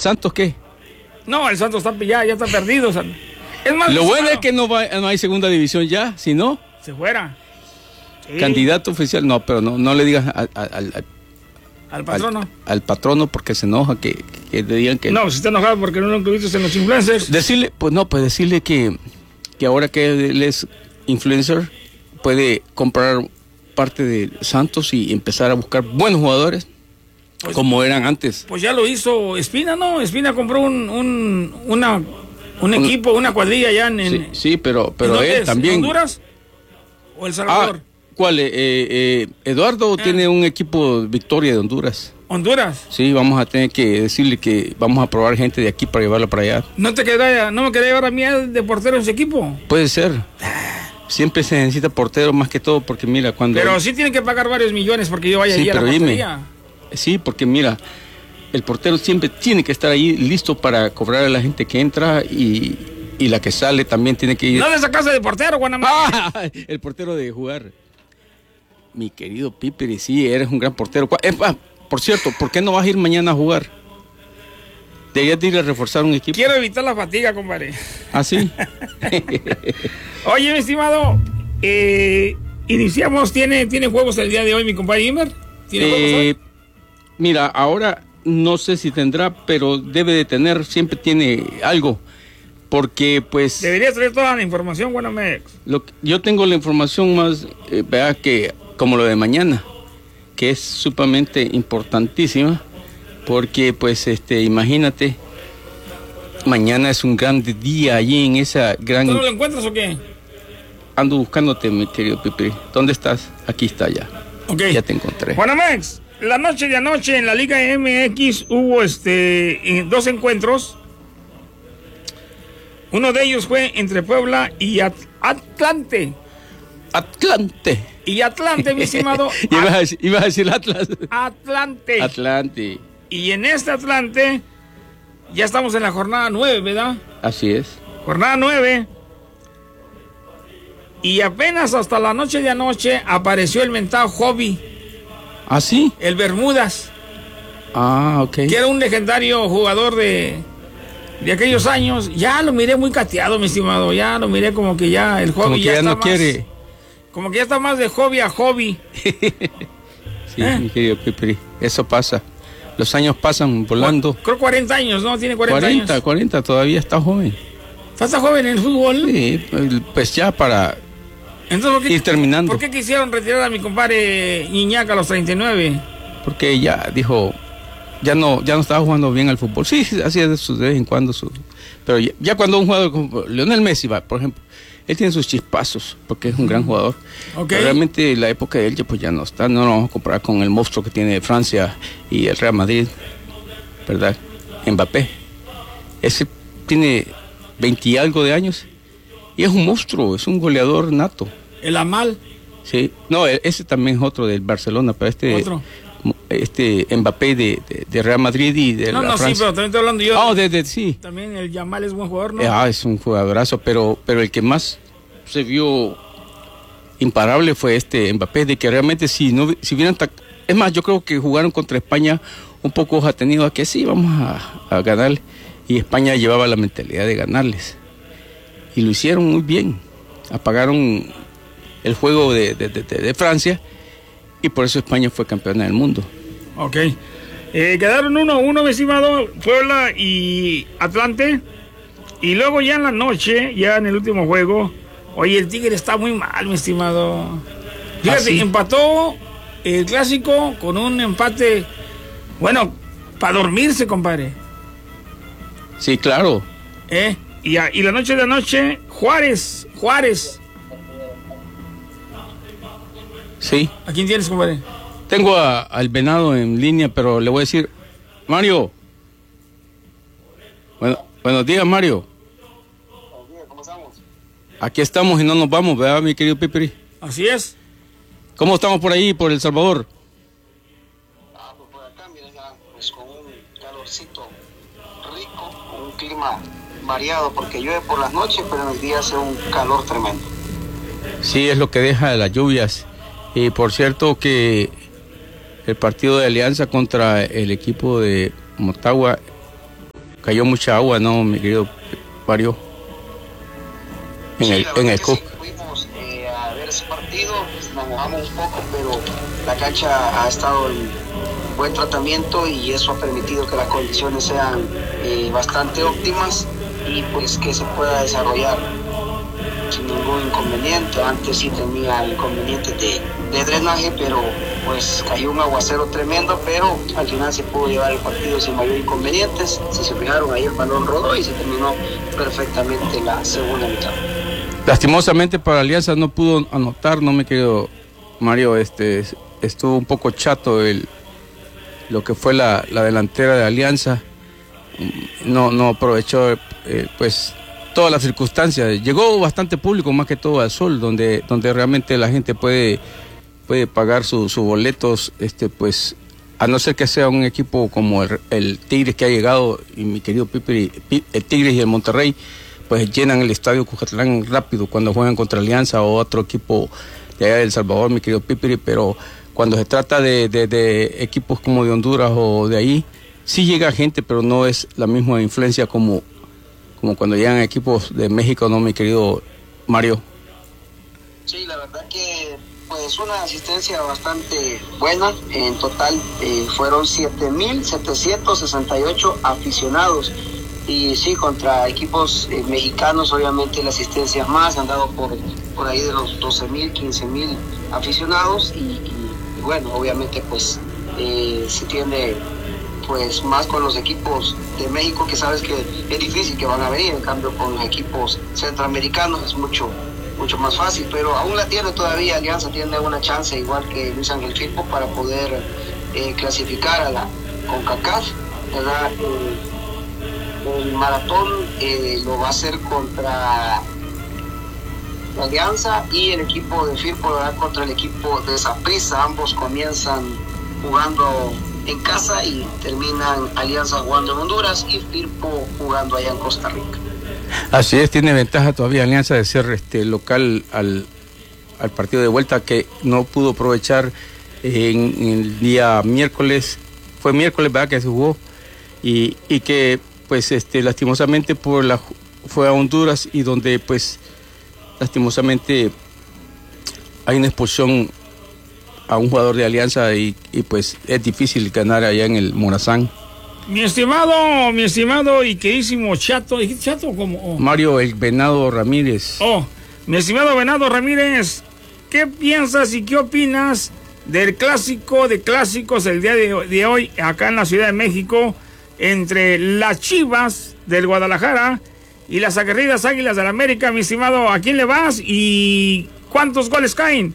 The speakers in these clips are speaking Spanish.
Santos qué? No, el Santos ya está perdido. Es más, lo bueno es que no hay segunda división ya, si no... Se fuera. Sí. Candidato oficial, no, pero no le digas al patrono. Al patrono porque se enoja que te digan que... No, si está enojado porque no lo incluiste en los influencers. Decirle que ahora que él es influencer, puede comprar parte de Santos y empezar a buscar buenos jugadores, pues, como eran antes. Pues ya lo hizo Espina, ¿no? Espina compró un equipo, una cuadrilla allá en... Sí, pero él también... ¿En Honduras o El Salvador? ¿Cuál? Eduardo tiene un equipo Victoria de Honduras. ¿Honduras? Sí, vamos a tener que decirle que vamos a probar gente de aquí para llevarla para allá. ¿No me quería llevar a mí de portero en ese equipo? Puede ser. Siempre se necesita portero más que todo porque mira, cuando... Pero sí tienen que pagar varios millones porque yo vaya allí a la portería. Sí, porque mira, el portero siempre tiene que estar ahí listo para cobrar a la gente que entra y la que sale también tiene que ir... No le sacaste de portero, Guanamá. El portero de jugar. Mi querido Piperi, sí, eres un gran portero. Por cierto, ¿por qué no vas a ir mañana a jugar? Deberías de ir a reforzar un equipo. Quiero evitar la fatiga, compadre. ¿Ah, sí? Oye, mi estimado, iniciamos, ¿tiene juegos el día de hoy, mi compadre Imer? ¿Tiene juegos hoy? Mira, ahora no sé si tendrá, pero debe de tener, siempre tiene algo. Porque, pues... Deberías traer toda la información, bueno, yo tengo la información más, vea que, como lo de mañana, que es sumamente importantísima, porque, pues, imagínate, mañana es un gran día allí en esa gran... ¿Tú no lo encuentras o qué? Ando buscándote, mi querido Pipi. ¿Dónde estás? Aquí está ya. Ok. Ya te encontré. Guanamex, la noche de anoche en la Liga MX hubo dos encuentros. Uno de ellos fue entre Puebla y Atlante. Y Atlante, mi estimado. Ibas a decir Atlas. Atlante. Y en este Atlante ya estamos en la jornada 9, ¿verdad? Así es. Jornada 9. Y apenas hasta la noche de anoche apareció el mentado Hobby. ¿Ah, sí? El Bermudas. Ah, ok. Que era un legendario jugador de aquellos años. Ya lo miré muy cateado, mi estimado. Ya lo miré como que ya el Hobby como que ya no quiere. Como que ya está más de hobby a hobby. Sí, mi querido Pipri, eso pasa. Los años pasan volando. Creo 40 años, ¿no? Tiene 40 años. 40, todavía está joven. ¿Está joven en el fútbol? Sí, pues ya para ir terminando. ¿Por qué quisieron retirar a mi compadre Iñaka a los 39? Porque ya dijo, ya no estaba jugando bien al fútbol. Sí, hacía de vez en cuando pero ya cuando un jugador como Lionel Messi va, por ejemplo, él tiene sus chispazos porque es un gran jugador. Okay. Pero realmente la época de él pues ya no está. No lo vamos a comparar con el monstruo que tiene Francia y el Real Madrid, ¿verdad? Mbappé. Ese tiene 20 y algo de años y es un monstruo, es un goleador nato. ¿El Amal? Sí. No, ese también es otro del Barcelona, pero ¿Otro? Mbappé de Real Madrid y de la Francia. Sí, pero también estoy hablando yo. Sí. También el Yamal es buen jugador, ¿no? Es un jugadorazo, pero el que más se vio imparable fue Mbappé, de que realmente si hubieran... Es más, yo creo que jugaron contra España un poco atenido a que sí, vamos a ganar, y España llevaba la mentalidad de ganarles. Y lo hicieron muy bien. Apagaron el juego de Francia, y por eso España fue campeona del mundo. Ok. Quedaron 1-1, mi estimado, Puebla y Atlante. Y luego ya en la noche, ya en el último juego, oye, el Tigre está muy mal, mi estimado. Fíjate, ¿sí? Empató el clásico con un empate, bueno, para dormirse, compadre. Sí, claro. Y la noche de anoche, Juárez. Sí. ¿A quién tienes, compadre? Tengo al Venado en línea, pero le voy a decir, Mario. Buenos días, Mario. Buenos días, ¿cómo estamos? Aquí estamos y no nos vamos, ¿verdad, mi querido Pipiri? Así es. ¿Cómo estamos por ahí, por El Salvador? Pues por acá, mira, ya, pues con un calorcito rico, con un clima variado, porque llueve por las noches, pero en el día hace un calor tremendo. Sí, es lo que deja las lluvias. Y por cierto que el partido de Alianza contra el equipo de Motagua cayó mucha agua, ¿no, mi querido Mario? En el Cook. Sí, fuimos a ver ese partido, pues, nos mojamos un poco, pero la cancha ha estado en buen tratamiento y eso ha permitido que las condiciones sean bastante óptimas y pues que se pueda desarrollar sin ningún inconveniente. Antes sí tenía inconvenientes de drenaje, pero pues cayó un aguacero tremendo, pero al final se pudo llevar el partido sin mayor inconvenientes. Si se fijaron ahí, el balón rodó y se terminó perfectamente la segunda mitad. Lastimosamente para Alianza no pudo anotar, no me quedo, Mario, estuvo un poco chato lo que fue la delantera de Alianza, no aprovechó pues todas las circunstancias. Llegó bastante público, más que todo al Sol, donde realmente la gente puede pagar sus boletos, pues a no ser que sea un equipo como el Tigres que ha llegado, y mi querido Pipe, el Tigres y el Monterrey, pues llenan el estadio Cucatlán rápido cuando juegan contra Alianza o otro equipo de allá de El Salvador, mi querido Pipe, pero cuando se trata de equipos como de Honduras o de ahí, sí llega gente, pero no es la misma influencia como cuando llegan equipos de México, ¿no, mi querido Mario? Sí, la verdad que pues una asistencia bastante buena. En total fueron 7,768 aficionados. Y sí, contra equipos mexicanos, obviamente la asistencia es más, han dado por ahí de los 12,000, 15,000 aficionados y bueno, obviamente pues se tiene pues más con los equipos de México, que sabes que es difícil que van a venir. En cambio con los equipos centroamericanos es mucho más fácil, pero aún la tiene todavía. Alianza tiene una chance, igual que Luis Ángel Firpo, para poder clasificar a la CONCACAF, ¿verdad? El maratón lo va a hacer contra la Alianza y el equipo de Firpo lo hará contra el equipo de Saprissa. Ambos comienzan jugando en casa y terminan Alianza jugando en Honduras y Firpo jugando allá en Costa Rica. Así es, tiene ventaja todavía Alianza de ser local al partido de vuelta, que no pudo aprovechar en el día miércoles. Fue miércoles, ¿verdad?, que se jugó y que pues lastimosamente fue a Honduras, y donde pues lastimosamente hay una expulsión a un jugador de Alianza y pues es difícil ganar allá en el Morazán. Mi estimado y queridísimo Chato, ¿dijiste Chato o cómo? Oh. Mario, el Venado Ramírez. Mi estimado Venado Ramírez, ¿qué piensas y qué opinas del clásico de clásicos el día de hoy acá en la Ciudad de México entre las Chivas del Guadalajara y las aguerridas Águilas del América? Mi estimado, ¿a quién le vas y cuántos goles caen?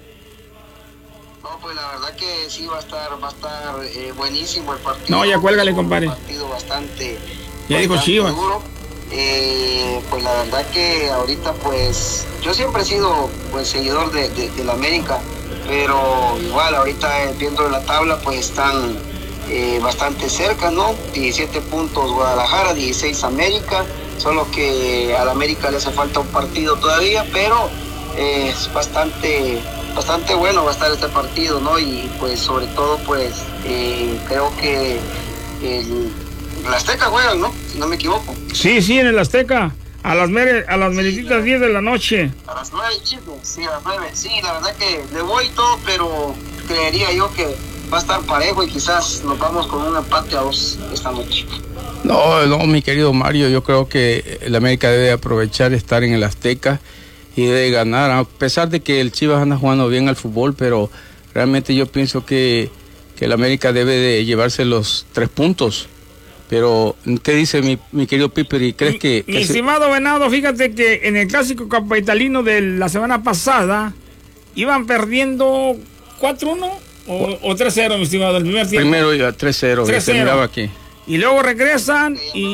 No, pues la verdad que sí va a estar buenísimo el partido. No, ya cuélgale, compadre. Un partido bastante dijo Chivas. duro. Pues la verdad que ahorita pues yo siempre he sido pues seguidor de la América, pero igual ahorita viendo la tabla pues están bastante cerca, ¿no? 17 puntos Guadalajara, 16 América, solo que a la América le hace falta un partido todavía, pero es bastante bueno va a estar este partido, ¿no? Y pues sobre todo pues creo que el Azteca juegan, ¿no? Si no me equivoco. Sí, en el Azteca, a las merecitas 10 de la noche. A las 9, chicos, sí, a las 9. Sí, la verdad que le voy todo, pero creería yo que va a estar parejo y quizás nos vamos con un empate a 2 esta noche. No, mi querido Mario, yo creo que el América debe aprovechar estar en el Azteca y debe ganar, a pesar de que el Chivas anda jugando bien al fútbol, pero realmente yo pienso que el América debe de llevarse los 3 puntos. Pero, ¿qué dice mi querido Piper? ¿Crees que mi estimado Venado, fíjate que en el clásico capitalino de la semana pasada iban perdiendo 4-1 o 3-0, mi estimado, el primer tiempo? Primero iba 3-0, ya se miraba aquí. Y luego regresan y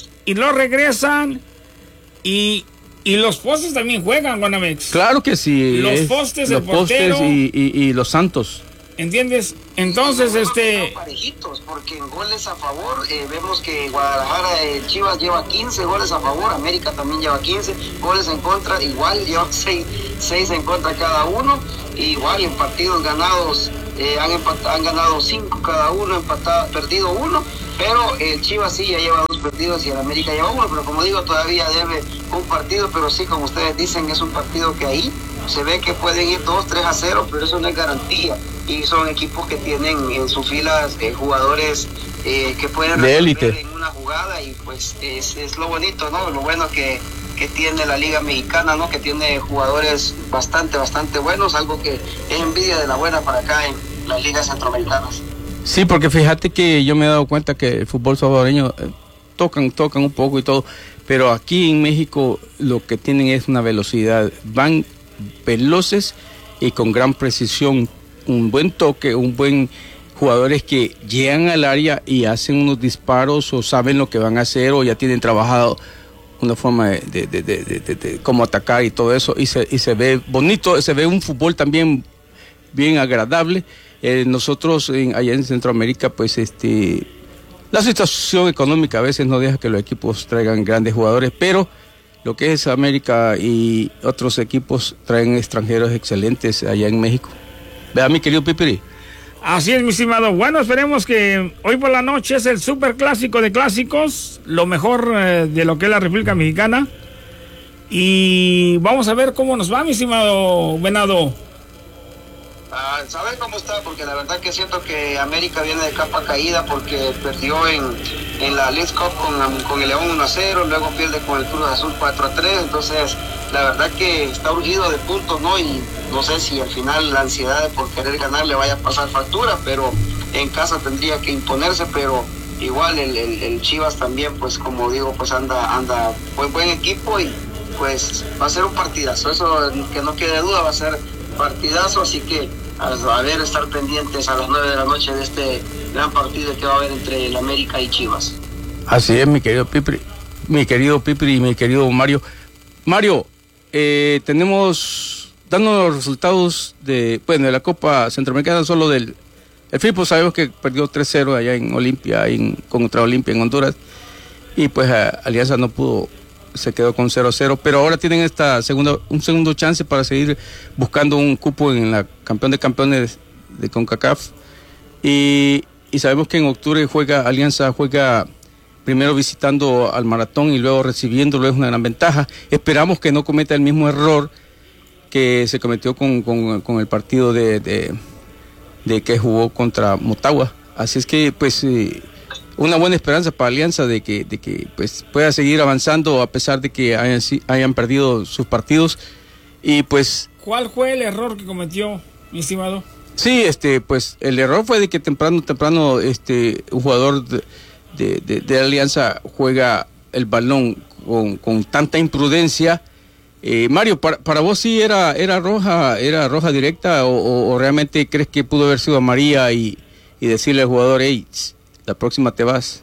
los postes también juegan, Guanamex. Claro que sí. Los postes, el portero. Y los Santos. ¿Entiendes? Entonces, parejitos, porque en goles a favor vemos que Guadalajara, Chivas lleva 15 goles a favor, América también lleva 15 goles en contra, igual lleva 6 en contra cada uno, igual en partidos ganados han ganado 5 cada uno, perdido 1, pero el Chivas sí ya lleva 2 puntos perdidos y el América lleva uno, pero como digo, todavía debe un partido, pero sí, como ustedes dicen, es un partido que ahí se ve que pueden ir 2-3-0, pero eso no es garantía, y son equipos que tienen en sus filas jugadores que pueden de élite en una jugada, y pues es lo bonito, ¿no? Lo bueno que tiene la Liga Mexicana, ¿no? Que tiene jugadores bastante buenos, algo que es envidia de la buena para acá en las ligas centroamericanas. Sí, porque fíjate que yo me he dado cuenta que el fútbol salvadoreño tocan un poco y todo, pero aquí en México lo que tienen es una velocidad, van veloces y con gran precisión, un buen toque, jugadores que llegan al área y hacen unos disparos o saben lo que van a hacer o ya tienen trabajado una forma de cómo atacar y todo eso, y se ve bonito, se ve un fútbol también bien agradable. Nosotros allá en Centroamérica, pues la situación económica a veces no deja que los equipos traigan grandes jugadores, pero lo que es América y otros equipos traen extranjeros excelentes allá en México. Vea, mi querido Pipiri. Así es, mi estimado. Bueno, esperemos que hoy por la noche es el super clásico de clásicos, lo mejor de lo que es la República Mexicana. Y vamos a ver cómo nos va, mi estimado Venado. ¿Saben cómo está? Porque la verdad que siento que América viene de capa caída porque perdió en la League Cup con el León 1-0, luego pierde con el Cruz Azul 4-3, entonces la verdad que está urgido de puntos, ¿no? Y no sé si al final la ansiedad por querer ganar le vaya a pasar factura, pero en casa tendría que imponerse, pero igual el Chivas también, pues como digo, pues anda buen equipo y pues va a ser un partidazo, eso que no quede duda, va a ser partidazo, así que estar pendientes a las 9 de la noche de este gran partido que va a haber entre el América y Chivas. Así es, mi querido Pipri y mi querido Mario. Mario, tenemos dando los resultados de la Copa Centroamericana, solo del el FIPO. Sabemos que perdió 3-0 allá en Olimpia, contra Olimpia en Honduras, y pues Alianza no pudo, se quedó con 0-0, pero ahora tienen un segundo chance para seguir buscando un cupo en la campeón de campeones de CONCACAF, y sabemos que en octubre Alianza juega primero visitando al Maratón y luego recibiéndolo, es una gran ventaja. Esperamos que no cometa el mismo error que se cometió con el partido de que jugó contra Motagua, así es que pues una buena esperanza para Alianza de que pues pueda seguir avanzando a pesar de que hayan perdido sus partidos. Y pues ¿cuál fue el error que cometió, mi estimado? Sí, pues el error fue de que temprano un jugador de Alianza juega el balón con tanta imprudencia. Mario, para vos sí era roja directa, o realmente crees que pudo haber sido amarilla y decirle al jugador, hey, la próxima te vas?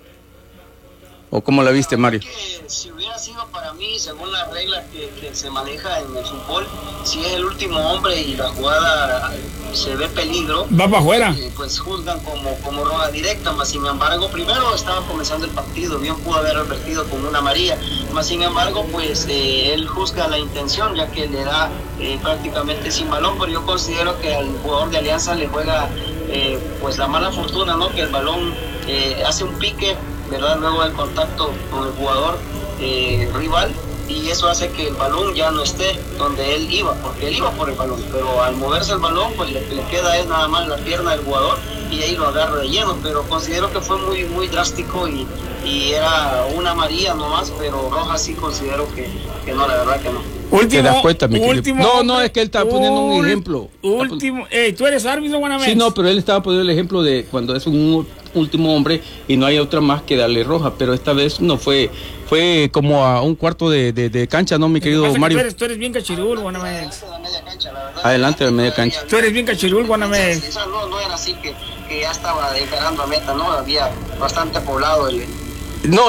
¿O cómo la viste, Mario? Si hubiera sido para mí, según las reglas que se maneja en el fútbol, si es el último hombre y la jugada se ve peligro, va para afuera, pues juzgan como roja directa. Más sin embargo, primero estaba comenzando el partido, bien pudo haber advertido con una amarilla, más sin embargo, pues él juzga la intención, ya que le da prácticamente sin balón, pero yo considero que al jugador de Alianza le juega pues la mala fortuna, ¿no? Que el balón hace un pique, ¿verdad? Luego del contacto con el jugador rival, y eso hace que el balón ya no esté donde él iba, porque él iba por el balón, pero al moverse el balón, pues le queda es nada más la pierna del jugador y ahí lo agarra de lleno. Pero considero que fue muy drástico y era una amarilla nomás, pero roja sí considero que no, la verdad que no. ¿Te das cuenta, mi querido? No, es que él estaba poniendo un ejemplo. ¿Tú eres árbitro, Guanamés? Sí, no, pero él estaba poniendo el ejemplo de cuando es un último hombre y no hay otra más que darle roja, pero esta vez no fue como a un cuarto de cancha, ¿no, mi querido Mario? Tú eres bien cachirul, Guanamés. Adelante de media cancha. Tú eres bien cachirul, Guanamés. No era así que ya estaba encarando a meta, ¿no? Había bastante poblado No,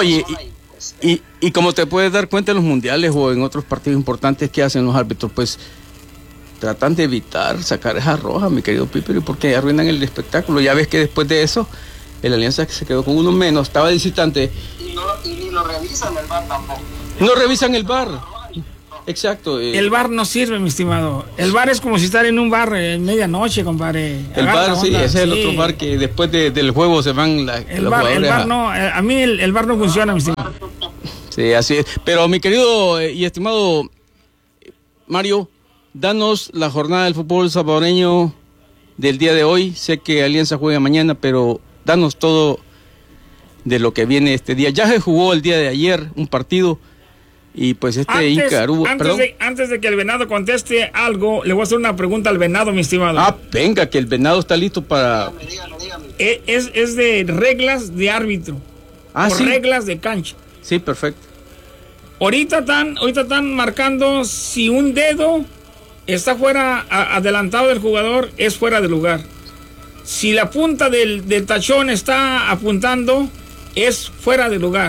y como te puedes dar cuenta en los mundiales o en otros partidos importantes que hacen los árbitros, pues tratan de evitar sacar esa roja, mi querido Pipiri, porque arruinan el espectáculo. Ya ves que después de eso, el Alianza se quedó con uno menos, estaba de visitante. Y ni lo revisan el VAR tampoco. No revisan el VAR. Exacto. El bar no sirve, mi estimado. El bar es como si estar en un bar en medianoche, compadre. El bar, sí, ese es el otro bar que después del juego se van el bar no, a mí el bar no funciona, mi estimado. Sí, así es. Pero mi querido y estimado Mario, danos la jornada del fútbol salvadoreño del día de hoy. Sé que Alianza juega mañana, pero danos todo de lo que viene este día. Ya se jugó el día de ayer un partido y pues Inca Aruba. Antes de que el Venado conteste algo, le voy a hacer una pregunta al Venado, mi estimado. Venga, que el Venado está listo para... Dígame. Es de reglas de árbitro. ¿Sí? Reglas de cancha. Sí, perfecto. Ahorita están marcando si un dedo está fuera, adelantado del jugador, es fuera de lugar. Si la punta del tachón está apuntando, es fuera de lugar.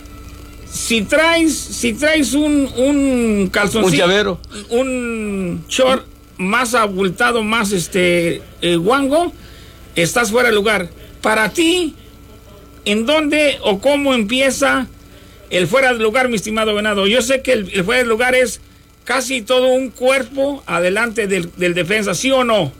Si traes un calzoncillo, un llavero, un short más abultado, más guango, estás fuera de lugar. Para ti, ¿en dónde o cómo empieza el fuera de lugar, mi estimado Venado? Yo sé que el fuera de lugar es casi todo un cuerpo adelante del defensa, ¿sí o no?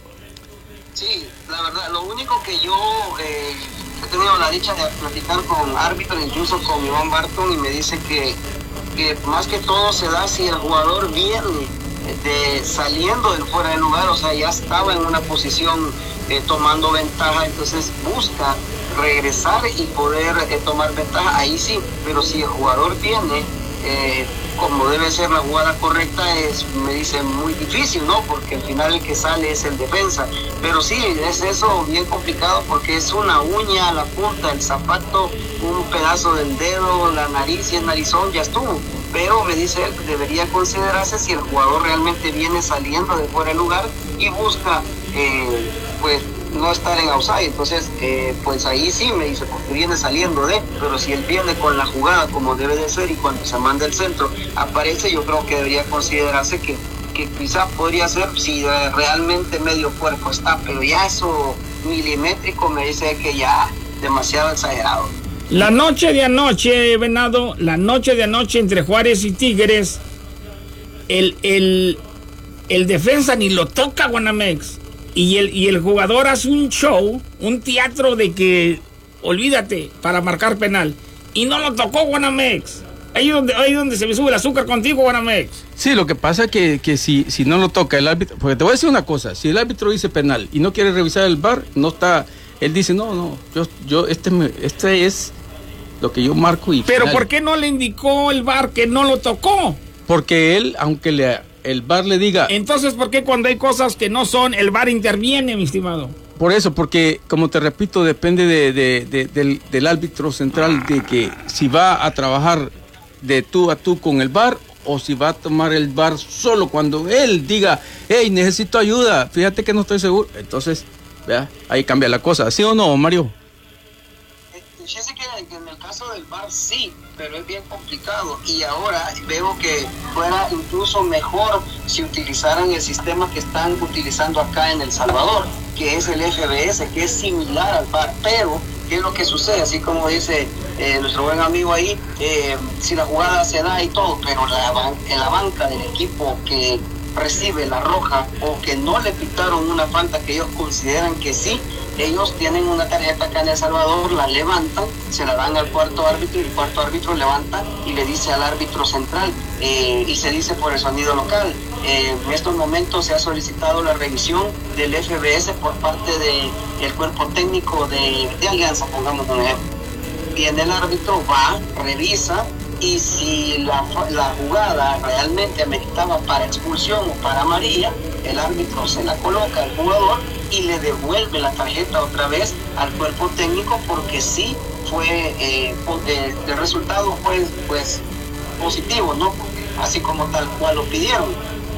Sí, la verdad, lo único que yo he tenido la dicha de platicar con árbitros, incluso con Iván Barton, y me dice que más que todo se da si el jugador viene saliendo del fuera de lugar, o sea, ya estaba en una posición tomando ventaja, entonces busca regresar y poder tomar ventaja, ahí sí, pero si el jugador viene como debe ser la jugada correcta, me dice muy difícil, ¿no? Porque al final el que sale es el defensa, pero sí, es eso bien complicado porque es una uña, la punta, el zapato, un pedazo del dedo, la nariz y el narizón, ya estuvo. Pero me dice él que debería considerarse si el jugador realmente viene saliendo de fuera de lugar y busca pues no estar en outside. Entonces pues ahí sí me dice, porque viene saliendo pero si él viene con la jugada como debe de ser y cuando se manda el centro aparece, yo creo que debería considerarse que quizás podría ser si realmente medio cuerpo está, pero ya eso milimétrico me dice que ya demasiado exagerado. La noche de anoche, Venado, la noche de anoche entre Juárez y Tigres, el defensa ni lo toca Guanamex. Y el jugador hace un show, un teatro de que, olvídate, para marcar penal. Y no lo tocó Guanamex. Ahí donde se me sube el azúcar contigo, Guanamex. Sí, lo que pasa es que si no lo toca el árbitro, porque te voy a decir una cosa, si el árbitro dice penal y no quiere revisar el VAR, no está... Él dice, no, yo este es lo que yo marco y... Pero final. ¿por qué no le indicó el VAR que no lo tocó? Porque él, aunque el VAR le diga... Entonces, ¿por qué cuando hay cosas que no son, el VAR interviene, mi estimado? Por eso, porque, como te repito, depende del árbitro central de que si va a trabajar de tú a tú con el VAR o si va a tomar el VAR solo cuando él diga, hey, necesito ayuda, fíjate que no estoy seguro. Entonces... ¿vea? Ahí cambia la cosa, ¿sí o no, Mario? Fíjese que en el caso del VAR sí, pero es bien complicado y ahora veo que fuera incluso mejor si utilizaran el sistema que están utilizando acá en El Salvador, que es el FBS, que es similar al VAR, pero ¿qué es lo que sucede? Así como dice nuestro buen amigo ahí, si la jugada se da y todo, pero en la banca del equipo que recibe la roja o que no le pitaron una falta que ellos consideran que sí, ellos tienen una tarjeta acá en El Salvador, la levantan, se la dan al cuarto árbitro y el cuarto árbitro levanta y le dice al árbitro central y se dice por el sonido local. En estos momentos se ha solicitado la revisión del FBS por parte del cuerpo técnico de Alianza, pongamos un ejemplo. Viene el árbitro, va, revisa, y si la jugada realmente ameritaba para expulsión o para amarilla, el árbitro se la coloca al jugador y le devuelve la tarjeta otra vez al cuerpo técnico porque sí fue el resultado fue pues positivo, ¿no? Así como tal cual lo pidieron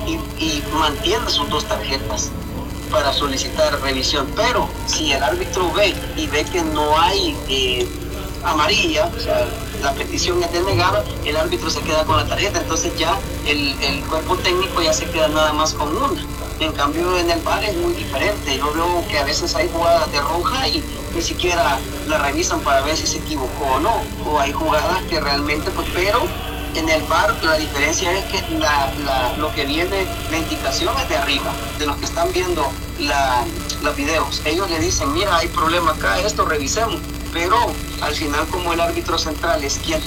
y mantiene sus dos tarjetas para solicitar revisión. Pero si el árbitro ve que no hay amarilla, o sea, la petición es denegada, el árbitro se queda con la tarjeta, entonces ya el cuerpo técnico ya se queda nada más con una. En cambio en el VAR es muy diferente. Yo veo que a veces hay jugadas de roja y ni siquiera la revisan para ver si se equivocó o no, o hay jugadas que realmente pues, pero En el VAR la diferencia es que lo que viene, la indicación es de arriba, de los que están viendo los videos. Ellos le dicen, mira, hay problema acá, esto revisemos. Pero al final, como el árbitro central es quien